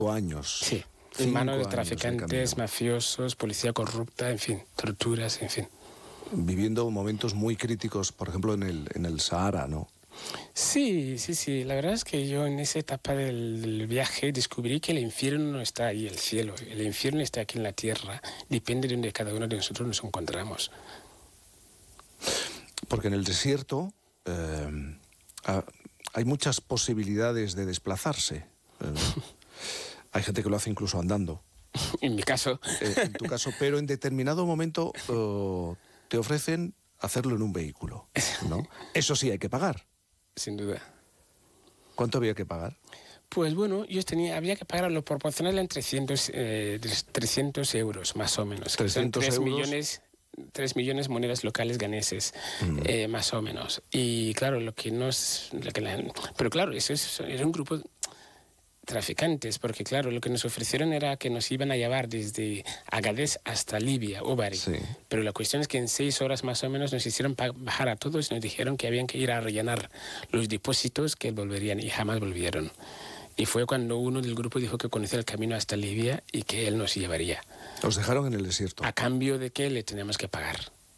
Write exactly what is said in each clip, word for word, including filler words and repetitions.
años. Sí, en manos de traficantes, mafiosos, policía corrupta, en fin, torturas, en fin. Viviendo momentos muy críticos, por ejemplo, en el, en el Sahara, ¿no? Sí, sí, sí. La verdad es que yo en esa etapa del, del viaje descubrí que el infierno no está ahí, el cielo. El infierno está aquí en la tierra. Depende de donde cada uno de nosotros nos encontramos. Porque en el desierto eh, hay muchas posibilidades de desplazarse. Eh, hay gente que lo hace incluso andando. En mi caso. Eh, en tu caso, pero en determinado momento eh, te ofrecen hacerlo en un vehículo, ¿no? Eso sí hay que pagar. Sin duda. ¿Cuánto había que pagar? Pues bueno, yo tenía, había que pagar a lo proporcional en trescientos, eh, trescientos euros, más o menos. trescientos tres euros. millones, tres millones monedas locales ganeses, mm. eh, más o menos. Y claro, lo que nos... Lo que la, pero claro, eso es, era un grupo... traficantes, porque claro, lo que nos ofrecieron era que nos iban a llevar desde Agadez hasta Libia o Bari, sí. Pero la cuestión es que en seis horas más o menos nos hicieron bajar a todos y nos dijeron que habían que ir a rellenar los depósitos que volverían y jamás volvieron. Y fue cuando uno del grupo dijo que conocía el camino hasta Libia y que él nos llevaría. Os dejaron en el desierto. A cambio de que le teníamos que pagar.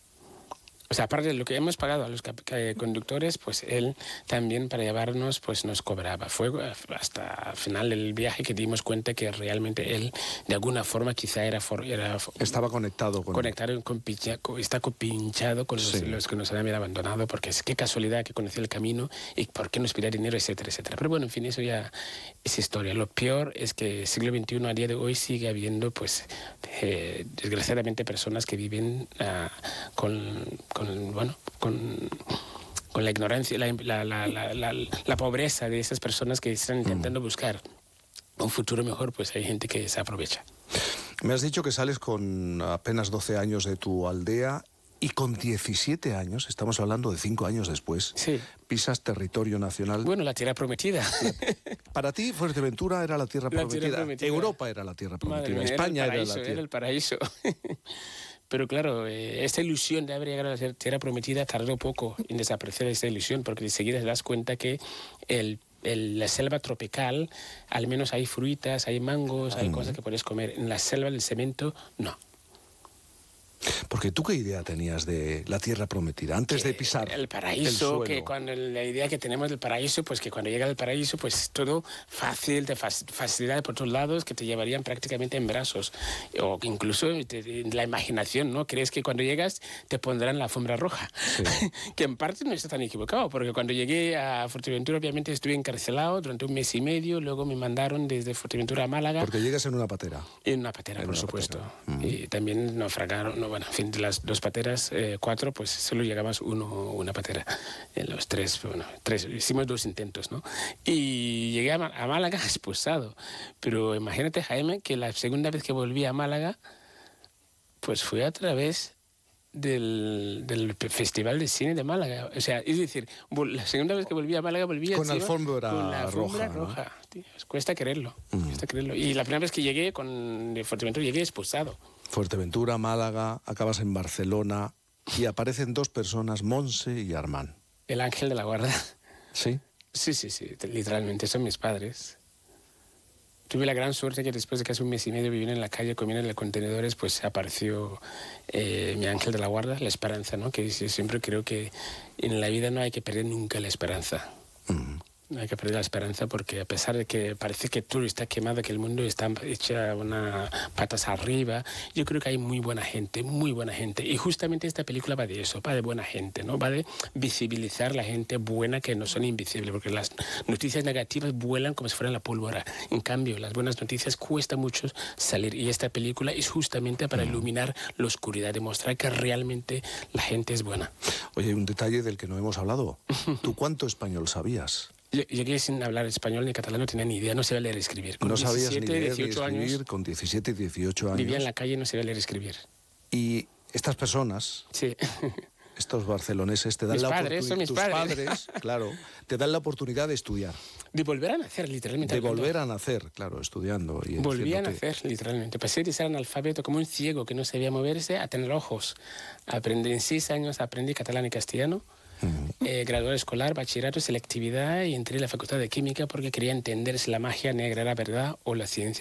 O sea, aparte de lo que hemos pagado a los conductores, pues él también para llevarnos pues nos cobraba. Fue hasta el final del viaje que dimos cuenta que realmente él, de alguna forma, quizá era... For, era Estaba conectado con... Conectado, con, con, está compinchado con los, sí. los que nos habían abandonado, porque es qué casualidad que conocía el camino y por qué nos pedía dinero, etcétera, etcétera. Pero bueno, en fin, eso ya es historia. Lo peor es que el siglo veintiuno, a día de hoy, sigue habiendo, pues, eh, desgraciadamente, personas que viven uh, con... con bueno, con, con la ignorancia, la, la, la, la, la, la pobreza de esas personas que están intentando mm. buscar un futuro mejor, pues hay gente que se aprovecha. Me has dicho que sales con apenas doce años de tu aldea y con diecisiete años, estamos hablando de cinco años después, sí. pisas territorio nacional. Bueno, la tierra prometida. La, para ti, Fuerteventura era la tierra, la prometida. tierra prometida. Europa era la tierra prometida. Madre, España era el paraíso. Era, la Era el paraíso. Pero claro, eh, esta ilusión de haber llegado a la tierra prometida tardó poco en desaparecer esta ilusión, porque enseguida te das cuenta que el, el, la selva tropical, al menos hay frutas, hay mangos, hay mm. cosas que puedes comer. En la selva del cemento, no. Porque tú, ¿qué idea tenías de la tierra prometida antes que de pisar el paraíso? El que cuando la idea que tenemos del paraíso, pues que cuando llega al paraíso, pues todo fácil, de facilidad por todos lados, que te llevarían prácticamente en brazos. O incluso te, la imaginación, ¿no? Crees que cuando llegas te pondrán la alfombra roja. Sí. Que en parte no está tan equivocado, porque cuando llegué a Fuerteventura, obviamente estuve encarcelado durante un mes y medio, luego me mandaron desde Fuerteventura a Málaga. Porque llegas en una patera. En una patera, en por una supuesto. Patera. Mm. Y también naufragaron, no, bueno, en fin, de las dos pateras, eh, cuatro, pues solo llegamos uno, una patera. En los tres, bueno, tres, hicimos dos intentos, ¿no? Y llegué a, a Málaga expulsado. Pero imagínate, Jaime, que la segunda vez que volví a Málaga, pues fue a través del, del Festival de Cine de Málaga. O sea, es decir, la segunda vez que volví a Málaga, volví con la alfombra con la alfombra roja. roja. ¿No? Tío, cuesta creerlo, mm. cuesta creerlo. Y la primera vez que llegué con de Fuerteventura, llegué expulsado. Fuerteventura, Málaga, acabas en Barcelona y aparecen dos personas, Monse y Armand. El ángel de la guarda. ¿Sí? Sí, sí, sí, literalmente, son mis padres. Tuve la gran suerte que después de casi un mes y medio viviendo en la calle, comiendo en contenedores, pues apareció eh, mi ángel de la guarda, la esperanza, ¿no? Que yo siempre creo que en la vida no hay que perder nunca la esperanza. Mm. No hay que perder la esperanza porque a pesar de que parece que todo está quemado, que el mundo está hecha una patas arriba, yo creo que hay muy buena gente, muy buena gente. Y justamente esta película va de eso, va de buena gente, ¿no? Va de visibilizar la gente buena que no son invisibles, porque las noticias negativas vuelan como si fueran la pólvora. En cambio, las buenas noticias cuesta mucho salir. Y esta película es justamente para iluminar la oscuridad, demostrar que realmente la gente es buena. Oye, un detalle del que no hemos hablado. ¿Tú cuánto español sabías? Yo llegué sin hablar español ni catalán, no tenía ni idea, no sabía leer y escribir. Con no sabías ni leer ni escribir, años, con diecisiete, dieciocho años. Vivía en la calle y no sabía leer y escribir. Y estas personas, sí. estos barceloneses, te dan mis la padres, son mis tus padres. padres, claro, te dan la oportunidad de estudiar. De volver a nacer, literalmente. De hablando. volver a nacer, claro, estudiando. Y Volví a nacer, literalmente. Pasé de ser analfabeto como un ciego que no sabía moverse a tener ojos. Aprendí en seis años, aprendí catalán y castellano. Uh-huh. eh, graduado escolar, bachillerato, selectividad y entré en la facultad de química porque quería entender si la magia negra era verdad o la ciencia